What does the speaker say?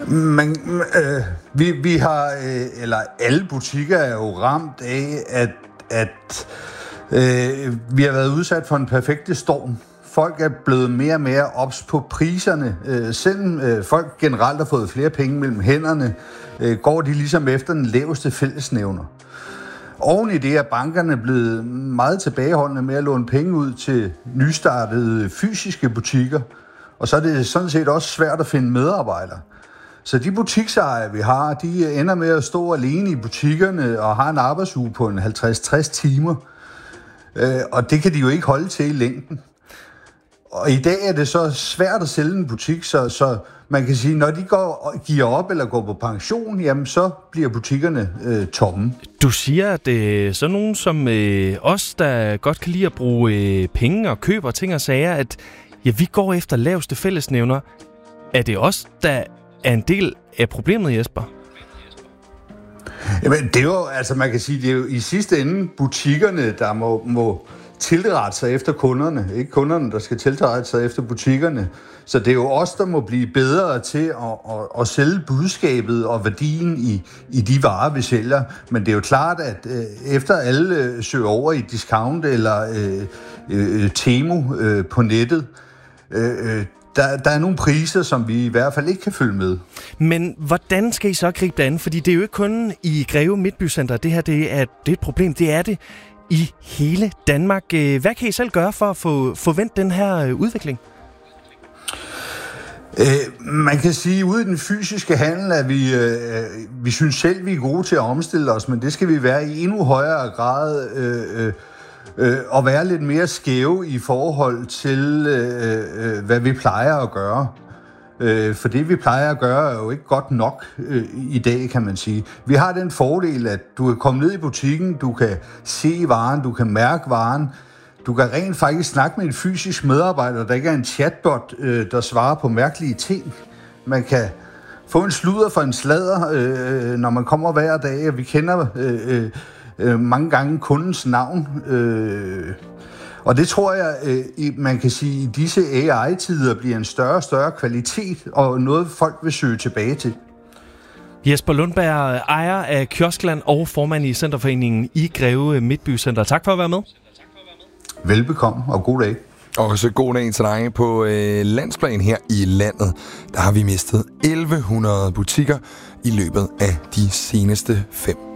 Vi har, eller alle butikker er jo ramt af, at vi har været udsat for en perfekt storm. Folk er blevet mere og mere ops på priserne. Selvom folk generelt har fået flere penge mellem hænderne, går de ligesom efter den laveste fællesnævner. Oven i det er bankerne blevet meget tilbageholdende med at låne penge ud til nystartede fysiske butikker, og så er det sådan set også svært at finde medarbejdere. Så de butiksejere, vi har, de ender med at stå alene i butikkerne og har en arbejdsuge på en 50-60 timer. Og det kan de jo ikke holde til i længden. Og i dag er det så svært at sælge en butik, så man kan sige, når de giver op eller går på pension, jamen så bliver butikkerne tomme. Du siger, at sådan nogen som os, der godt kan lide at bruge penge og køber ting og sager, at ja, vi går efter laveste fællesnævner. Er det os, der er en del af problemet, Jesper? Jamen, det er jo, altså man kan sige, det er jo i sidste ende butikkerne, der må tilrette sig efter kunderne. Ikke kunderne, der skal tilrette sig efter butikkerne. Så det er jo os, der må blive bedre til at sælge budskabet og værdien i de varer, vi sælger. Men det er jo klart, at efter alle søger over i discount eller Temu på nettet, der er nogle priser, som vi i hvert fald ikke kan følge med. Men hvordan skal I så gribe det an? Fordi det er jo ikke kun i Greve Midtbycenter. Det her det er et problem. Det er det i hele Danmark. Hvad kan I selv gøre for at få vendt den her udvikling? Man kan sige, at ude i den fysiske handel, at vi synes selv, vi er gode til at omstille os, men det skal vi være i endnu højere grad og være lidt mere skæve i forhold til, hvad vi plejer at gøre. For det, vi plejer at gøre, er jo ikke godt nok i dag, kan man sige. Vi har den fordel, at du kan komme ned i butikken, du kan se varen, du kan mærke varen, du kan rent faktisk snakke med en fysisk medarbejder, der ikke er en chatbot, der svarer på mærkelige ting. Man kan få en sludder for en sladder, når man kommer hver dag, og vi kender mange gange kundens navn. Og det tror jeg, man kan sige, i disse AI-tider bliver en større og større kvalitet, og noget folk vil søge tilbage til. Jesper Lundberg, ejer af Kioskland og formand i Centerforeningen i Greve Midtbycenter. Tak for at være med. Velbekomme, og god dag. Og også god dag til dig. På landsplan her i landet, der har vi mistet 1100 butikker i løbet af de seneste 5